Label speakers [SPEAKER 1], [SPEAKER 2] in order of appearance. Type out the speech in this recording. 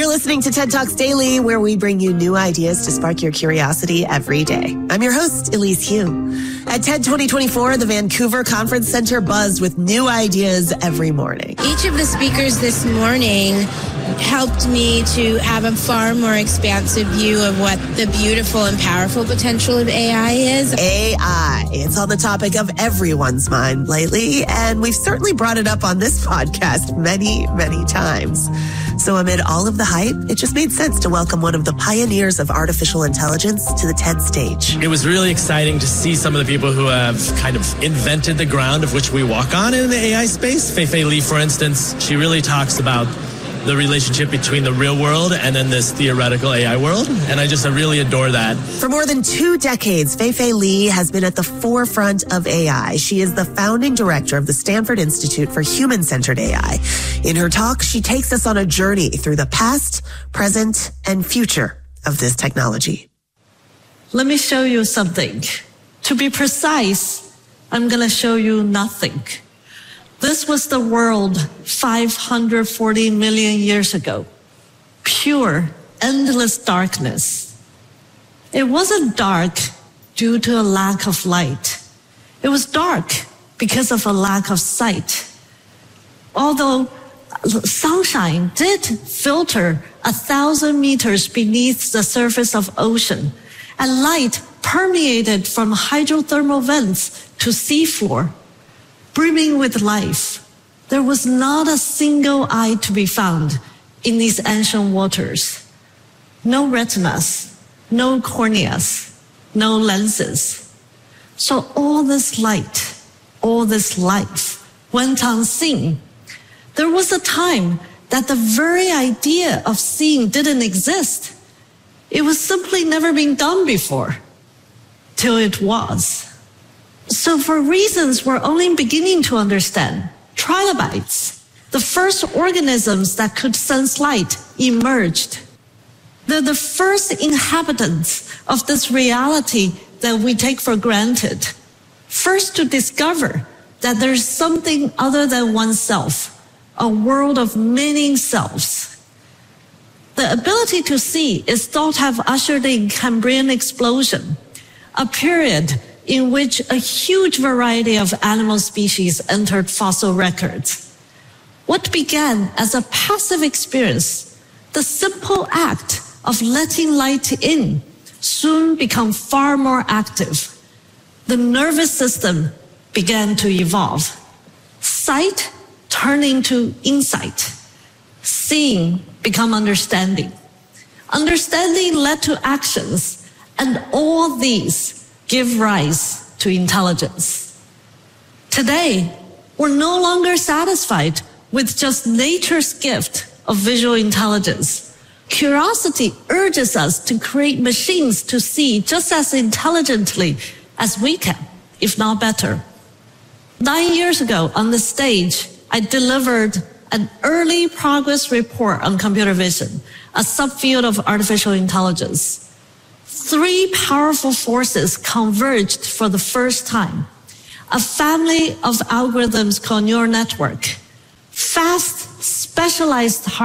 [SPEAKER 1] You're listening to TED Talks Daily, where we bring you new ideas to spark your curiosity every day. I'm your host, Elise Hu. At TED 2024, the Vancouver Conference Center buzzed with new ideas every morning.
[SPEAKER 2] Each of the speakers this morning helped me to have a far more expansive view of what the beautiful and powerful potential of AI is.
[SPEAKER 1] AI. It's on the topic of everyone's mind lately, and we've certainly brought it up on this podcast many, many times. So amid all of the hype, it just made sense to welcome one of the pioneers of artificial intelligence to the TED stage.
[SPEAKER 3] It was really exciting to see some of the people who have kind of invented the ground of which we walk on in the AI space. Fei-Fei Li, for instance, she really talks about the relationship between the real world and then this theoretical AI world. And I really adore that.
[SPEAKER 1] For more than 2 decades, Fei-Fei Li has been at the forefront of AI. She is the founding director of the Stanford Institute for Human-Centered AI. In her talk, she takes us on a journey through the past, present, and future of this technology.
[SPEAKER 4] Let me show you something. To be precise, I'm going to show you nothing. This was the world 540 million years ago. Pure, endless darkness. It wasn't dark due to a lack of light. It was dark because of a lack of sight. Although sunshine did filter 1,000 meters beneath the surface of ocean, and light permeated from hydrothermal vents to seafloor, brimming with life. There was not a single eye to be found in these ancient waters. No retinas, no corneas, no lenses. So all this light, all this life went unseen. There was a time that the very idea of seeing didn't exist. It was simply never been done before, till it was. So for reasons we're only beginning to understand, trilobites, the first organisms that could sense light, emerged. They're the first inhabitants of this reality that we take for granted. First to discover that there's something other than oneself, a world of many selves. The ability to see is thought to have ushered in Cambrian explosion, a period in which a huge variety of animal species entered fossil records. What began as a passive experience, the simple act of letting light in, soon became far more active. The nervous system began to evolve. Sight turned into insight. Seeing became understanding. Understanding led to actions, and all these give rise to intelligence. Today, we're no longer satisfied with just nature's gift of visual intelligence. Curiosity urges us to create machines to see just as intelligently as we can, if not better. 9 years ago on the stage, I delivered an early progress report on computer vision, a subfield of artificial intelligence. 3 powerful forces converged for the first time. A family of algorithms called neural network, fast, specialized